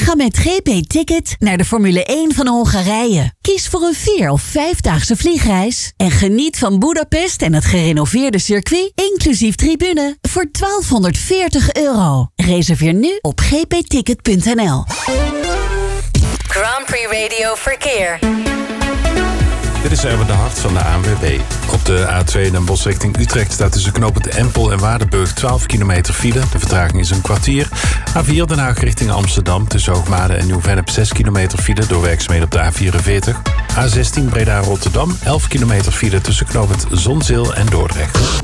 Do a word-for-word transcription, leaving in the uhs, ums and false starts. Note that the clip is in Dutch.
Ga met G P Ticket naar de Formule één van Hongarije. Kies voor een vier- of vijfdaagse vliegreis en geniet van Budapest en het gerenoveerde circuit, inclusief tribune, voor twaalfhonderdveertig euro. Reserveer nu op g p ticket punt n l. Grand Prix Radio Verkeer. Dit is Erwin de Hart van de A N W B. Op de A twee Den Bosch richting Utrecht staat tussen knooppunt Empel en Waardenburg twaalf kilometer file. De vertraging is een kwartier. A vier Den Haag richting Amsterdam tussen Hoogmade en Nieuw-Vennep zes kilometer file door werkzaamheden op de A vierenveertig. A zestien Breda-Rotterdam elf kilometer file tussen knooppunt Zonzeel en Dordrecht.